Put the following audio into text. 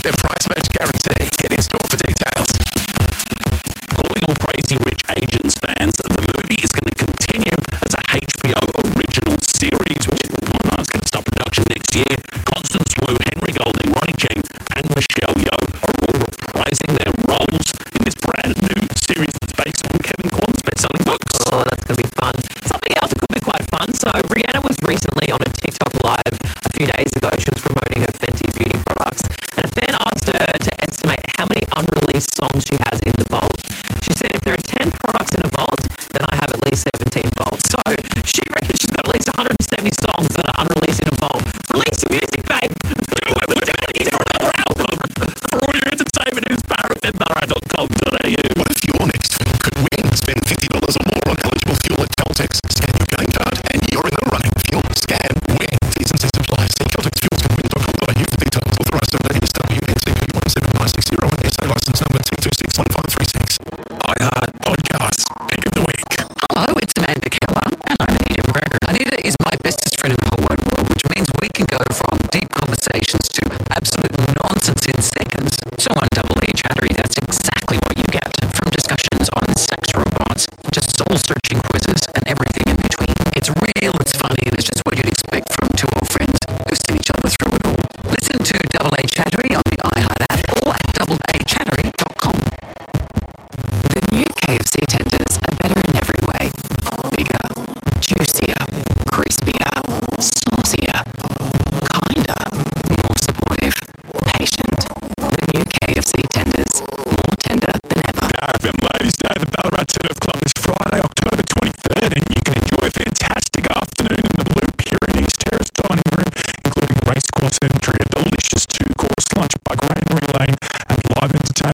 Their price match guarantee. Get in store for details. Calling all Crazy Rich Asians fans, the movie is going to continue as a HBO original series, which is going to start production next year. Constance Wu, Henry Golding, Ronnie Cheng, and Michelle Yeoh are all reprising their roles in this brand new series that's based on Kevin Kwan's best-selling books. Oh, that's going to be fun. Something else that could be quite fun. So Rihanna was recently on a TikTok live a few days ago. She was promoting her Fenty Beauty products, and a fan asked her to estimate how many unreleased songs she has in the vault. She said, if there are 10 products in a vault, then I have at least 17 vaults. So she reckons she's got at least 170 songs that are unreleased in a vault. Release your music, babe. Do it. We're doing it for another album. For all your entertainment, who's paraffinborough.com.au. What if your next film could win? Spend $50 or more on eligible fuel at Caltex. Scan your game card and you're in the running. Fuel, scan, win. T's and C's apply. See caltexfuels.com.au for details. Authorised under NSW NCP 17960 and SA licence number 2261536. iHeart Podcasts. Pick of the week. Hello, it's Amanda Keller, and I'm Anita McGregor. Anita is my bestest friend in the whole wide world, which means we can go from deep conversations to absolute nonsense in seconds. So on Double E Chattery, that's exactly what you get. From discussions on sex robots, to soul-searching quizzes, and everything in between. It's real, it's funny, and it's just what you'd expect from two old friends who've seen each other through it all. Listen to Double A Chattery on the iHeart app or at doubleachattery.com. The new KFC tenders are better in every way. Bigger, juicier, crispier, saucier, kinder, more supportive, patient. The new KFC tenders, more tender than ever. Caravan Ladies Day, the Ballarat Surf Club is Friday, October 23rd, and you can enjoy a fantastic afternoon in the Blue Pyrenees Terrace dining room, including racecourse entry, a delicious two-course lunch